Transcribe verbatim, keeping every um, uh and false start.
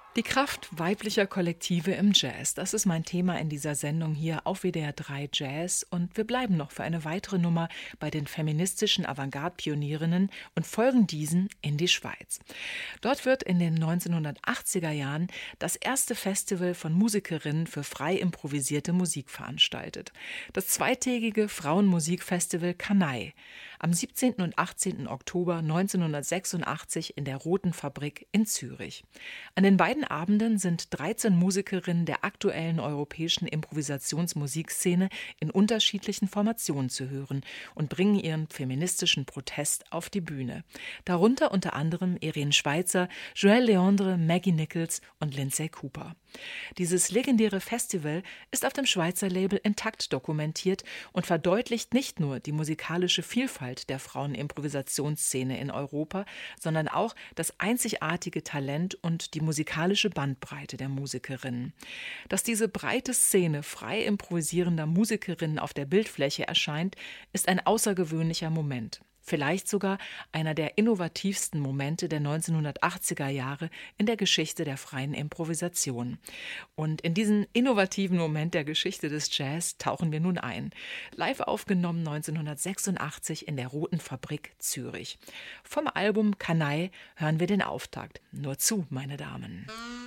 Die Kraft weiblicher Kollektive im Jazz, das ist mein Thema in dieser Sendung hier auf W D R drei Jazz und wir bleiben noch für eine weitere Nummer bei den feministischen Avantgarde-Pionierinnen und folgen diesen in die Schweiz. Dort wird in den neunzehnhundertachtziger Jahren das erste Festival von Musikerinnen für frei improvisierte Musik veranstaltet. Das zweitägige Frauenmusikfestival Kanaai am siebzehnten und achtzehnten Oktober neunzehnhundertsechsundachtzig in der Roten Fabrik in Zürich. An den beiden Abenden sind dreizehn Musikerinnen der aktuellen europäischen Improvisationsmusikszene in unterschiedlichen Formationen zu hören und bringen ihren feministischen Protest auf die Bühne. Darunter unter anderem Irene Schweizer, Joël Leandre, Maggie Nichols und Lindsay Cooper. Dieses legendäre Festival ist auf dem Schweizer Label Intakt dokumentiert und verdeutlicht nicht nur die musikalische Vielfalt der Frauenimprovisationsszene in Europa, sondern auch das einzigartige Talent und die musikalische Bandbreite der Musikerinnen. Dass diese breite Szene frei improvisierender Musikerinnen auf der Bildfläche erscheint, ist ein außergewöhnlicher Moment. Vielleicht sogar einer der innovativsten Momente der neunzehnhundertachtziger Jahre in der Geschichte der freien Improvisation. Und in diesen innovativen Moment der Geschichte des Jazz tauchen wir nun ein. Live aufgenommen neunzehnhundertsechsundachtzig in der Roten Fabrik Zürich. Vom Album Kanaai hören wir den Auftakt. Nur zu, meine Damen.